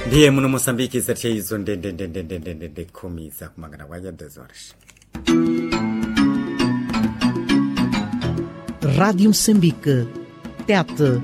ndiye muno Moçambique zatheizo ndende khomiza kumangana kwaya 10 horas. Rádio Moçambique, TET.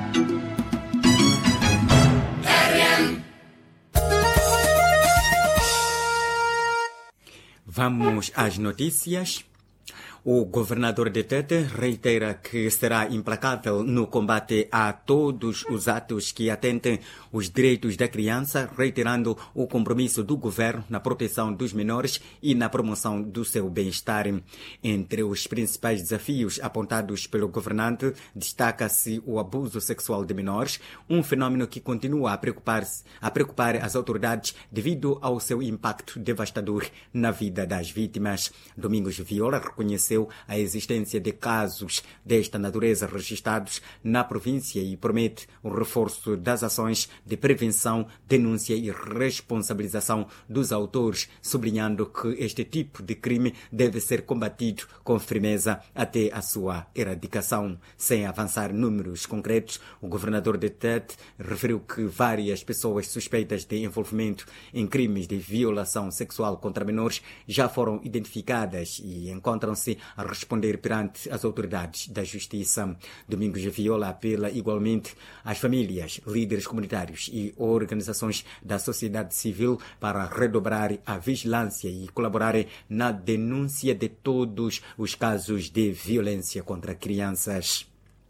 Vamos às notícias. O governador de Tete reitera que será implacável no combate a todos os atos que atentem os direitos da criança, reiterando o compromisso do governo na proteção dos menores e na promoção do seu bem-estar. Entre os principais desafios apontados pelo governante, destaca-se o abuso sexual de menores, um fenômeno que continua a preocupar as autoridades devido ao seu impacto devastador na vida das vítimas. Domingos Viola reconheceu a existência de casos desta natureza registrados na província e promete o reforço das ações de prevenção, denúncia e responsabilização dos autores, sublinhando que este tipo de crime deve ser combatido com firmeza até a sua erradicação. Sem avançar números concretos, o governador de Tete referiu que várias pessoas suspeitas de envolvimento em crimes de violação sexual contra menores já foram identificadas e encontram-se a responder perante as autoridades da justiça. Domingos Viola apela igualmente às famílias, líderes comunitários e organizações da sociedade civil para redobrar a vigilância e colaborarem na denúncia de todos os casos de violência contra crianças.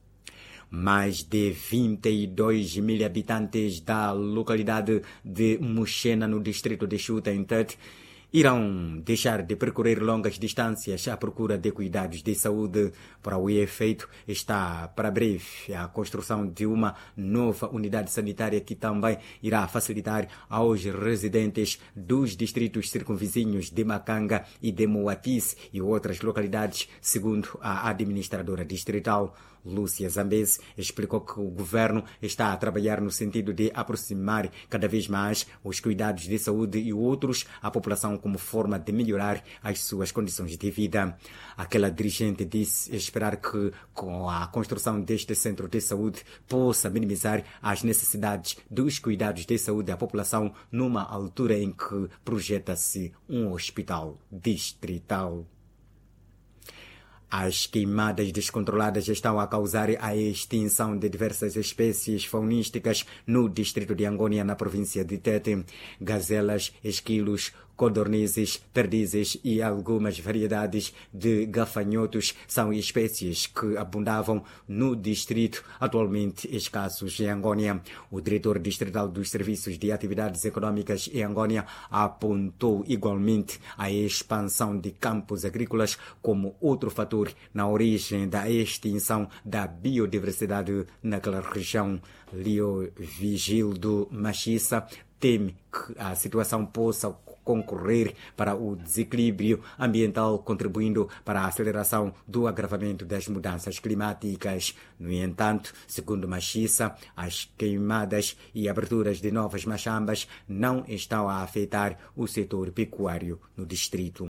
Mais de 22 mil habitantes da localidade de Muxena, no distrito de Xuta, em Tete, irão deixar de percorrer longas distâncias à procura de cuidados de saúde. Para o efeito, está para breve a construção de uma nova unidade sanitária que também irá facilitar aos residentes dos distritos circunvizinhos de Macanga e de Moatize e outras localidades, segundo a administradora distrital. Lúcia Zambezi explicou que o governo está a trabalhar no sentido de aproximar cada vez mais os cuidados de saúde e outros à população como forma de melhorar as suas condições de vida. Aquela dirigente disse esperar que, com a construção deste centro de saúde, possa minimizar as necessidades dos cuidados de saúde à população numa altura em que projeta-se um hospital distrital. As queimadas descontroladas estão a causar a extinção de diversas espécies faunísticas no distrito de Angônia, na província de Tete. Gazelas, esquilos, codornizes, perdizes e algumas variedades de gafanhotos são espécies que abundavam no distrito, atualmente escassos em Angônia. O diretor distrital dos Serviços de Atividades Econômicas em Angônia apontou igualmente a expansão de campos agrícolas como outro fator na origem da extinção da biodiversidade naquela região. Leo Vigildo Machiça teme que a situação possa concorrer para o desequilíbrio ambiental, contribuindo para a aceleração do agravamento das mudanças climáticas. No entanto, segundo Machiça, as queimadas e aberturas de novas machambas não estão a afetar o setor pecuário no distrito.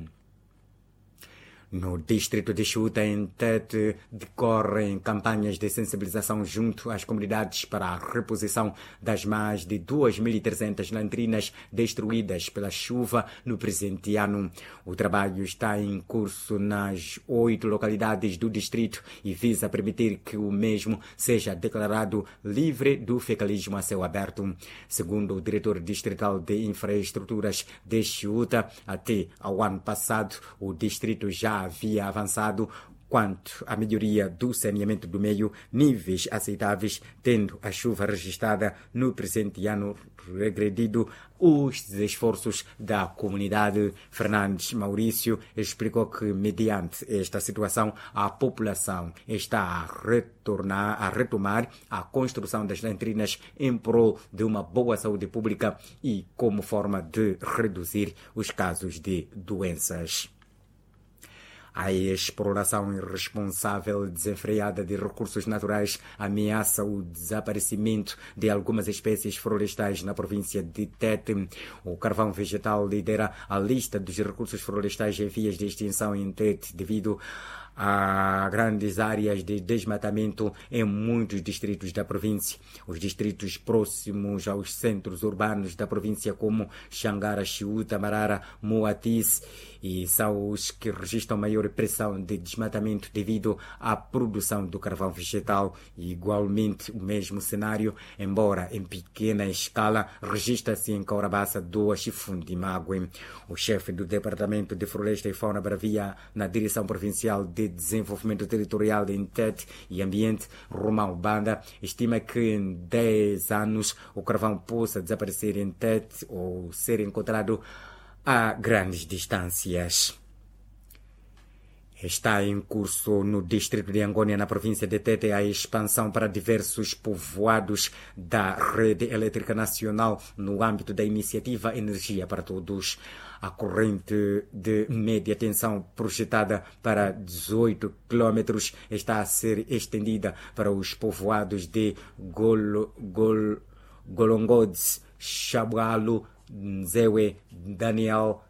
No distrito de Xuta, em Tete, decorrem campanhas de sensibilização junto às comunidades para a reposição das mais de 2.300 lantrinas destruídas pela chuva no presente ano. O trabalho está em curso nas 8 localidades do distrito e visa permitir que o mesmo seja declarado livre do fecalismo a céu aberto. Segundo o diretor distrital de infraestruturas de Xuta, até ao ano passado, o distrito já havia avançado quanto à melhoria do saneamento do meio, níveis aceitáveis, tendo a chuva registrada no presente ano regredido os esforços da comunidade. Fernandes Maurício explicou que, mediante esta situação, a população está a retomar a construção das lantrinas em prol de uma boa saúde pública e como forma de reduzir os casos de doenças. A exploração irresponsável e desenfreada de recursos naturais ameaça o desaparecimento de algumas espécies florestais na província de Tete. O carvão vegetal lidera a lista dos recursos florestais em vias de extinção em Tete devido Há grandes áreas de desmatamento em muitos distritos da província. Os distritos próximos aos centros urbanos da província, como Xangara, Chiuta, Marara, Moatize, e são os que registram maior pressão de desmatamento devido à produção do carvão vegetal. E, igualmente, o mesmo cenário, embora em pequena escala, registra-se em Caurabaça, Doas e Fundimague. O chefe do Departamento de Floresta e Fauna Bravia, na Direção Provincial de Desenvolvimento Territorial de Tete e Ambiente, Romão Banda, estima que em 10 anos o carvão possa desaparecer em Tete ou ser encontrado a grandes distâncias. Está em curso no distrito de Angônia, na província de Tete, a expansão para diversos povoados da rede elétrica nacional no âmbito da iniciativa Energia para Todos. A corrente de média tensão projetada para 18 km está a ser estendida para os povoados de Golongodes, Chabualo, Nzewe, Daniel,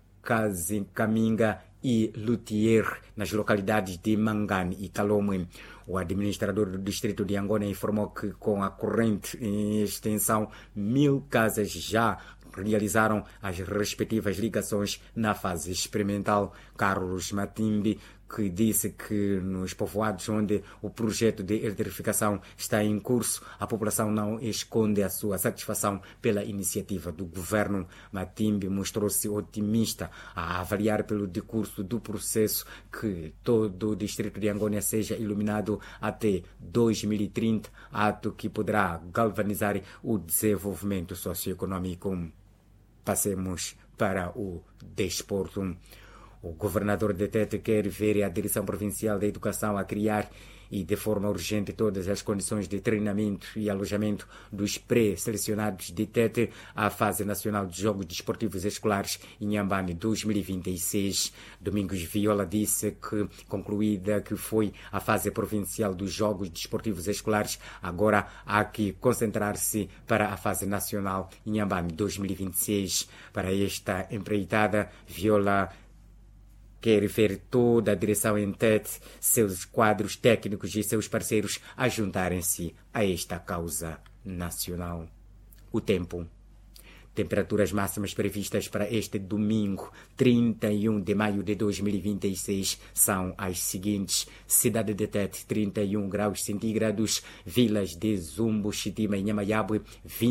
Caminga e Luthier, nas localidades de Mangane e Talomwe. O administrador do distrito de Angônia informou que, com a corrente em extensão, 1000 casas já realizaram as respectivas ligações na fase experimental. Carlos Matimbi, que disse que nos povoados onde o projeto de eletrificação está em curso, a população não esconde a sua satisfação pela iniciativa do governo. Matimbi mostrou-se otimista a avaliar pelo decurso do processo que todo o distrito de Angônia seja iluminado até 2030, ato que poderá galvanizar o desenvolvimento socioeconômico. Passemos para o desporto. O governador de Tete quer ver a Direção Provincial da Educação a criar e de forma urgente todas as condições de treinamento e alojamento dos pré-selecionados de Tete à fase nacional de Jogos Desportivos Escolares em Inhambane 2026. Domingos Viola disse que, concluída que foi a fase provincial dos Jogos Desportivos Escolares, agora há que concentrar-se para a fase nacional em Inhambane 2026. Para esta empreitada, Viola quer ver toda a direção em Tete, seus quadros técnicos e seus parceiros a juntarem-se a esta causa nacional. O tempo. Temperaturas máximas previstas para este domingo, 31 de maio de 2026, são as seguintes: Cidade de Tete, 31 graus centígrados, vilas de Zumbo, Chitima e Nhamayabe,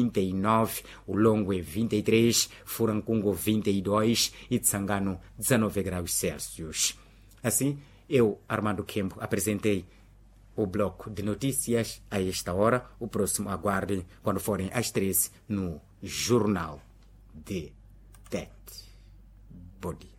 29, Ulongwe, 23, Furancungo, 22 e Tsangano, 19 graus Celsius. Assim, eu, Armando Kempo, apresentei o bloco de notícias a esta hora. O próximo aguardem quando forem às 13 no Jornal de Tete. Bom dia.